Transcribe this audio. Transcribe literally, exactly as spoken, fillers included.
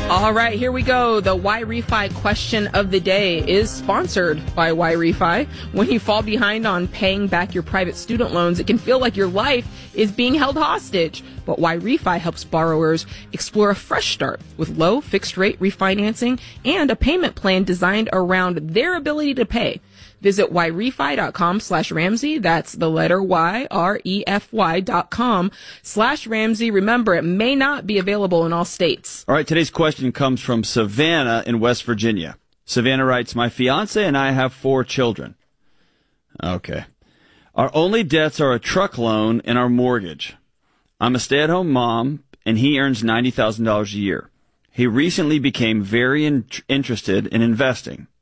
All right, here we go. The Why Refi question of the day is sponsored by Why Refi. When you fall behind on paying back your private student loans, it can feel like your life is being held hostage. But Why Refi helps borrowers explore a fresh start with low fixed rate refinancing and a payment plan designed around their ability to pay. Visit yrefy.com slash Ramsey. That's the letter Y, R E F Y dot com slash Ramsey. Remember, it may not be available in all states. All right, today's question comes from Savannah in West Virginia. Savannah writes, my fiance and I have four children. Okay. Our only debts are a truck loan and our mortgage. I'm a stay-at-home mom, and he earns ninety thousand dollars a year. He recently became very in- interested in investing.